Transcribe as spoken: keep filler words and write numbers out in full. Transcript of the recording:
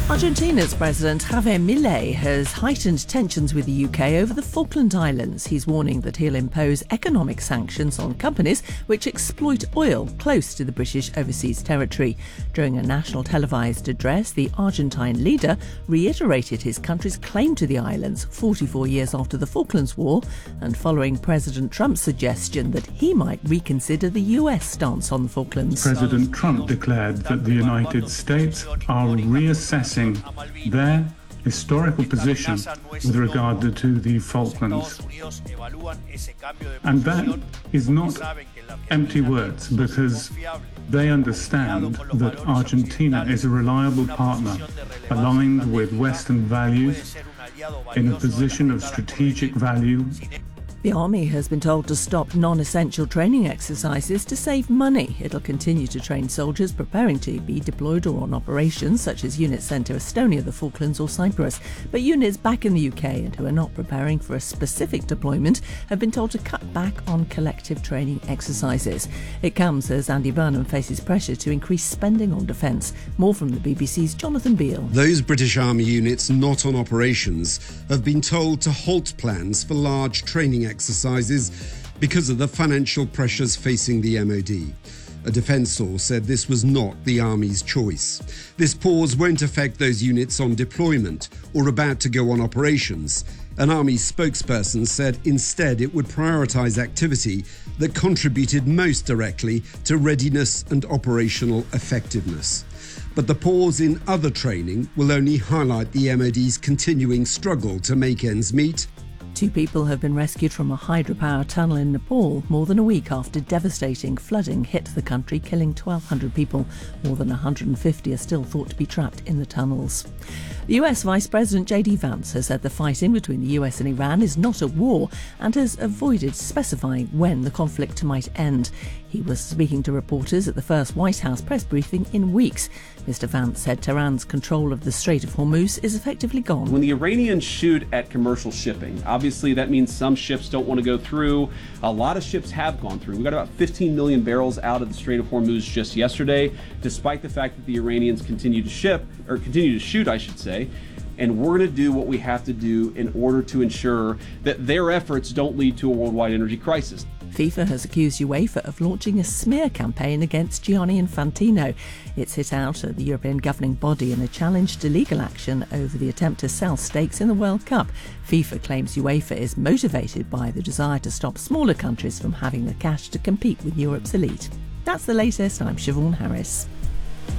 Argentina's President Javier Milei has heightened tensions with the U K over the Falkland Islands. He's warning that he'll impose economic sanctions on companies which exploit oil close to the British overseas territory. During a national televised address, the Argentine leader reiterated his country's claim to the islands forty-four years after the Falklands War, and following President Trump's suggestion that he might reconsider the U S stance on the Falklands. President Trump declared that the United States are reassessing their historical position with regard to the Falklands. And that is not empty words, because they understand that Argentina is a reliable partner, aligned with Western values, in a position of strategic value. The army has been told to stop non-essential training exercises to save money. It'll continue to train soldiers preparing to be deployed or on operations, such as units sent to Estonia, the Falklands or Cyprus. But units back in the U K and who are not preparing for a specific deployment have been told to cut back on collective training exercises. It comes as Andy Burnham faces pressure to increase spending on defence. More from the B B C's Jonathan Beale. Those British Army units not on operations have been told to halt plans for large training exercises exercises because of the financial pressures facing the M O D. A defence source said this was not the Army's choice. This pause won't affect those units on deployment or about to go on operations. An Army spokesperson said instead it would prioritise activity that contributed most directly to readiness and operational effectiveness. But the pause in other training will only highlight the M O D's continuing struggle to make ends meet. Two people have been rescued from a hydropower tunnel in Nepal more than a week after devastating flooding hit the country, killing twelve hundred people. More than one hundred fifty are still thought to be trapped in the tunnels. The U S Vice President J D Vance has said the fighting between the U S and Iran is not a war and has avoided specifying when the conflict might end. He was speaking to reporters at the first White House press briefing in weeks. Mister Vance said Tehran's control of the Strait of Hormuz is effectively gone. When the Iranians shoot at commercial shipping, obviously that means some ships don't want to go through. A lot of ships have gone through. We got about fifteen million barrels out of the Strait of Hormuz just yesterday, despite the fact that the Iranians continue to ship, or continue to shoot, I should say. And we're going to do what we have to do in order to ensure that their efforts don't lead to a worldwide energy crisis. FIFA has accused UEFA of launching a smear campaign against Gianni Infantino. It's hit out at the European governing body in a challenge to legal action over the attempt to sell stakes in the World Cup. FIFA claims UEFA is motivated by the desire to stop smaller countries from having the cash to compete with Europe's elite. That's the latest. I'm Siobhan Harris.